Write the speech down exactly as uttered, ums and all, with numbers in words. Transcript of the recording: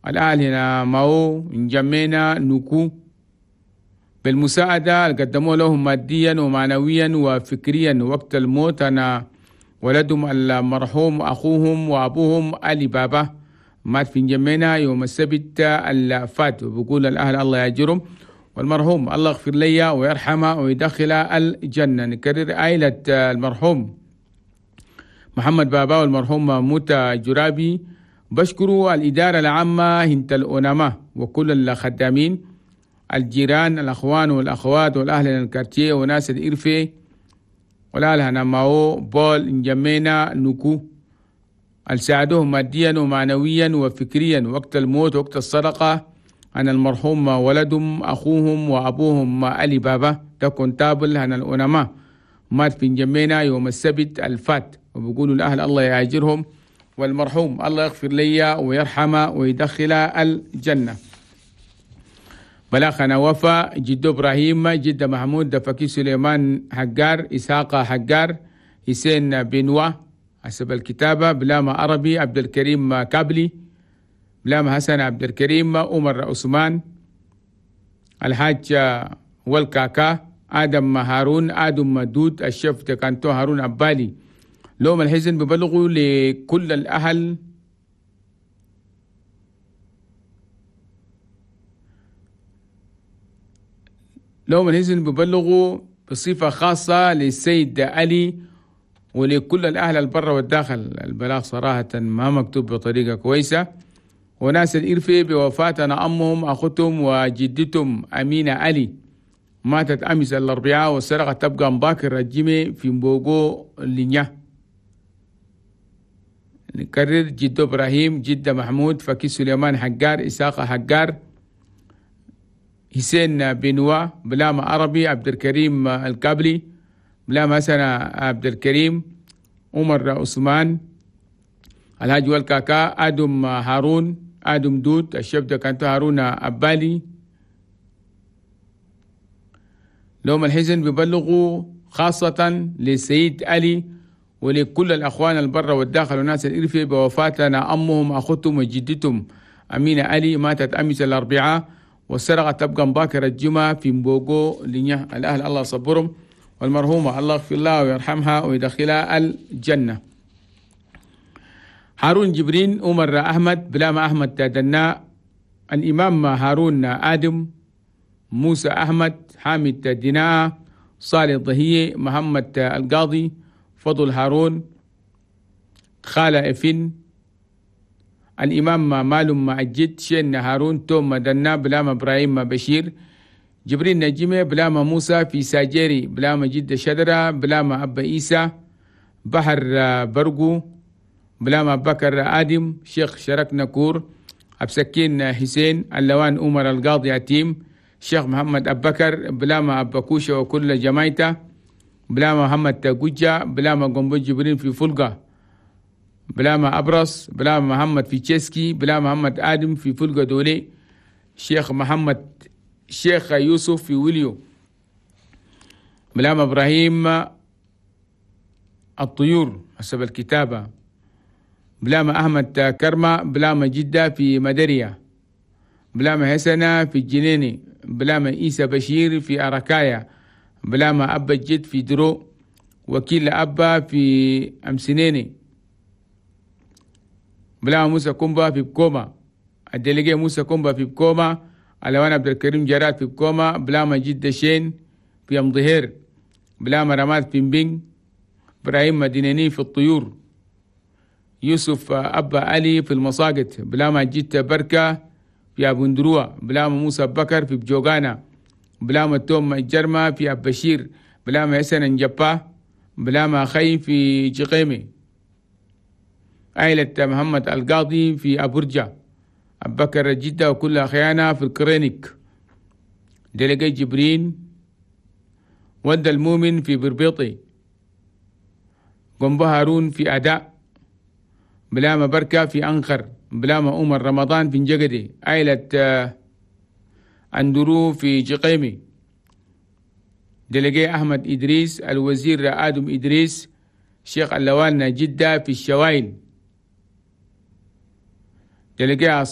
الأهل هنا ماو نجمينا نكو بالمساعدة اللي قدموا لهم ماديا ومعنويا وفكريا وقت الموت. أنا ولدهم المرحوم أخوهم وأبوهم علي بابا مات في نجمينا يوم السبت اللي فات، وبقول الأهل الله يأجرهم، والمرحوم الله يغفر لي ويرحمه ويدخل الجنة. نكرر عائلة المرحوم محمد بابا والمرحوم موتى جرابي بشكروا الإدارة العامة هنت الأونما وكل الخدامين، الجيران، الأخوان والأخوات والأهل الكارتيه وناس الإرفي والأهل هنماو بول نجمينا نكو الساعدوهم ماديا ومعنويا وفكريا وقت الموت وقت الصدقة عن المرحوم ولدهم أخوهم وأبوهم علي بابا تكون تابل هن الأونما مات في نجمينا يوم السبت الفات، وبيقولوا الأهل الله يعجرهم والمرحوم الله يغفر لي ويرحمه ويدخل الجنة. بلاخنا وفا جدو إبراهيم، جد محمود، دفكي سليمان حجار، إسحاق حجار، حسين بنوا حسب الكتابة، بلام عربي، عبد الكريم كابلي، بلام حسن عبد الكريم، عمر عثمان، الحاج والكاكا، آدم هارون، آدم مدود، الشيف تكانتو هارون عبالي. لهم الحزن ببلغوا لكل الأهل لهم الحزن ببلغوا بصفة خاصة للسيد علي ولكل الأهل البر والداخل. البلاغ صراحة ما مكتوب بطريقة كويسة. وناس الإرفي بوفاة أمهم أختهم وجدتهم أمينة علي ماتت أمس الأربعاء، والسرقة تبقى مباكر الجمي في مبوغو لينيا. نكرر جدو إبراهيم، جدة محمود، فكي سليمان حجار، إسحاق حجار، حسين بنوا، بلام عربي، عبد الكريم الكابلي، بلام حسن عبد الكريم، عمر عثمان، الحاج والكاكا، آدم هارون، آدم دود، الشبدة كانت هارون عبالي. لهم الحزن ببلغوا خاصة للسيد علي ولكل الأخوان البر والداخل والناس الإرفي بوفاتنا أمهم أختهم وجدتهم أمينة علي ماتت أمس الأربعاء، والسرقة تبقى مباكر الجمعة في مبوغو لينيا. الأهل الله صبرهم، والمرحومة الله يغفر لها ويرحمها ويدخلها الجنة. هارون جبرين، عمر أحمد، بلام أحمد تدنا، الإمام هارون آدم، موسى أحمد، حامد ديناء، صالح ضهية، محمد القاضي، فضل هارون، خالة إفن، الإمام مالم معجد، شين هارون، توم مدنا، بلام إبراهيم بشير، جبريل نجيمة، بلام موسى في ساجيري، بلام جد شدرة، بلام أبا إيسى، بحر برقو، بلام بكر آدم، شيخ شرك نكور، أبسكين حسين، اللوان عمر القاضي عتيم، شيخ محمد أبكر، بلام أبا كوشة وكل جماعته، بلام محمد تاقوجة، بلام قنبو جبريل في فلقة، بلام أبرص، بلام محمد في تشيسكي، بلام محمد آدم في فلقة دولي، شيخ محمد شيخ يوسف في ويليو، بلام إبراهيم الطيور حسب الكتابة، بلام أحمد كرمة، بلام جدة في مدرية، بلام حسنة في الجنيني، بلام إيسى بشير في أركايا، بلام أبا جد في درو، وكيل أبا في أمسنيني، بلام موسى كومبا في بكوما، الدليجي موسى كومبا في بكوما، الوان عبد الكريم جراد في بكوما، بلام جدة شين في أم ظهير، بلام رماد في مبين، إبراهيم مدينيني في الطيور، يوسف أبا علي في المساقط، بلام جدة بركة في أبو ندروة، بلام موسى بكر في بجوغانا، بلام توم الجرمة في أبشير، بلام حسن انجبا، بلام أخي في جقيمي، عائلة محمد القاضي في أبرجة، أبكر جدة وكل أخيانا في الكرينيك، دلقي جبرين، ود المؤمن في بربيطي، قنبه هارون في أداء، بلام بركة في أنخر، بلام عمر رمضان في نجقدي، عائلة أندرو في جقيمي، دلقي أحمد إدريس، الوزير آدم إدريس، شيخ اللوان جدة في الشوايل، دلقي